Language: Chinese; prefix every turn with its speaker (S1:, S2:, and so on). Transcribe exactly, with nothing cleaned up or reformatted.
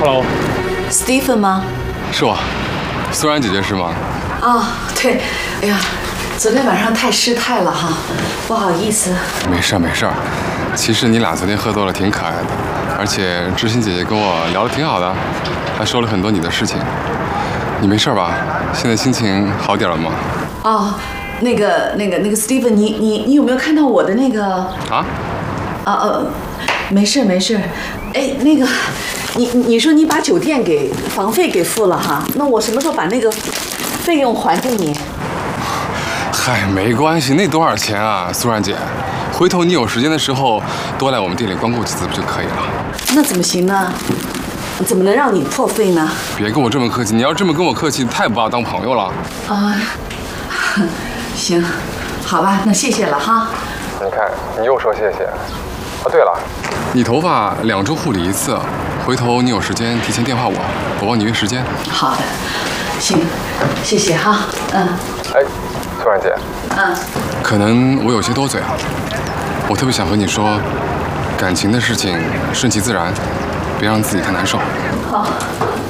S1: Hello，Stephen 吗？
S2: 是我，苏然姐姐是吗？
S1: 哦，对，哎呀，昨天晚上太失态了哈，不好意思。
S2: 没事儿没事儿，其实你俩昨天喝多了挺可爱的，而且知心姐姐跟我聊得挺好的，还说了很多你的事情。你没事吧？现在心情好点了吗？
S1: 哦，那个那个那个 Stephen， 你你你有没有看到我的那个？
S2: 啊？
S1: 啊呃，没事没事。哎，那个，你你说你把酒店给房费给付了哈，那我什么时候把那个费用还给你？
S2: 嗨，没关系，那多少钱啊，苏然姐？回头你有时间的时候多来我们店里光顾几次不就可以了？
S1: 那怎么行呢？怎么能让你破费呢？
S2: 别跟我这么客气，你要这么跟我客气，太不把我当朋友了。
S1: 啊，行，好吧，那谢谢了哈。
S2: 你看，你又说谢谢。哦，对了，你头发两周护理一次，回头你有时间提前电话我，我帮你约时间。
S1: 好的，行，谢谢哈。嗯。
S2: 哎，苏然姐。
S1: 嗯。
S2: 可能我有些多嘴啊，我特别想和你说，感情的事情顺其自然，别让自己太难受。
S1: 好。